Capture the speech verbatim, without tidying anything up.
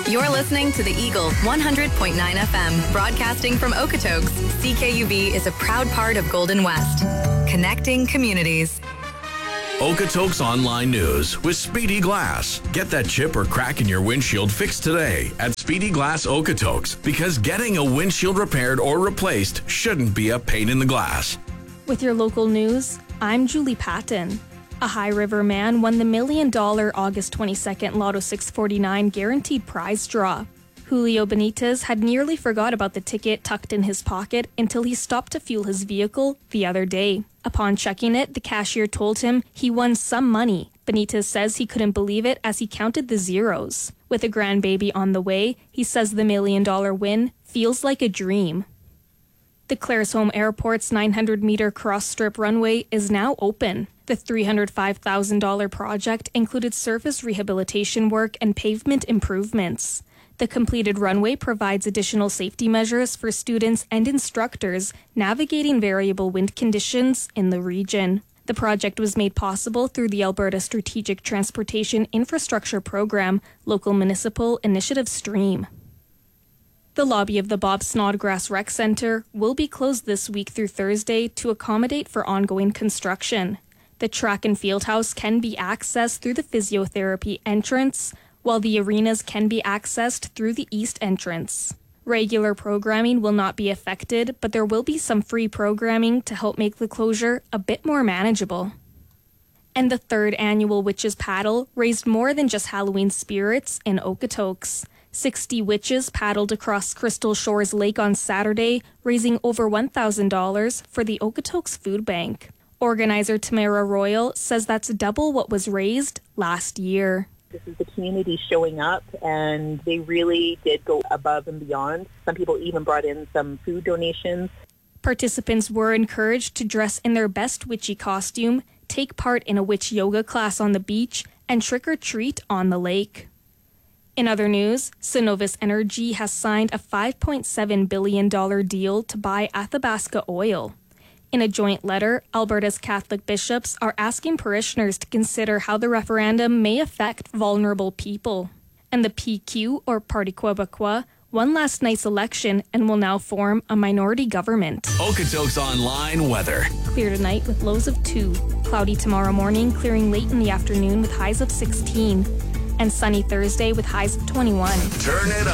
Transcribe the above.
You're listening to the Eagle one hundred point nine F M, broadcasting from Okotoks. C K U B is a proud part of Golden West, connecting communities. Okotoks Online News with Speedy Glass. Get that chip or crack in your windshield fixed today at Speedy Glass Okotoks, because getting a windshield repaired or replaced shouldn't be a pain in the glass. With your local news, I'm Julie Patton. A High River man won the million dollar August twenty-second Lotto six forty-nine guaranteed prize draw. Julio Benitez had nearly forgot about the ticket tucked in his pocket until he stopped to fuel his vehicle the other day. Upon checking it, the cashier told him he won some money. Benitez says he couldn't believe it as he counted the zeros. With a grandbaby on the way, he says the million dollar win feels like a dream. The Claresholm Airport's nine hundred meter cross-strip runway is now open. The three hundred five thousand dollars project included surface rehabilitation work and pavement improvements. The completed runway provides additional safety measures for students and instructors navigating variable wind conditions in the region. The project was made possible through the Alberta Strategic Transportation Infrastructure Program, Local Municipal Initiative Stream. The lobby of the Bob Snodgrass Rec Centre will be closed this week through Thursday to accommodate for ongoing construction. The track and field house can be accessed through the physiotherapy entrance, while the arenas can be accessed through the east entrance. Regular programming will not be affected, but there will be some free programming to help make the closure a bit more manageable. And the third annual Witches Paddle raised more than just Halloween spirits in Okotoks. sixty witches paddled across Crystal Shores Lake on Saturday, raising over one thousand dollars for the Okotoks Food Bank. Organizer Tamara Royal says that's double what was raised last year. This is the community showing up, and they really did go above and beyond. Some people even brought in some food donations. Participants were encouraged to dress in their best witchy costume, take part in a witch yoga class on the beach, and trick-or-treat on the lake. In other news, Cenovus Energy has signed a five point seven billion dollars deal to buy Athabasca Oil. In a joint letter, Alberta's Catholic bishops are asking parishioners to consider how the referendum may affect vulnerable people. And the P Q, or Parti Québécois, won last night's election and will now form a minority government. Okotoks Online weather. Clear tonight with lows of two. Cloudy tomorrow morning, clearing late in the afternoon with highs of sixteen. And sunny Thursday with highs of twenty-one. Turn it up.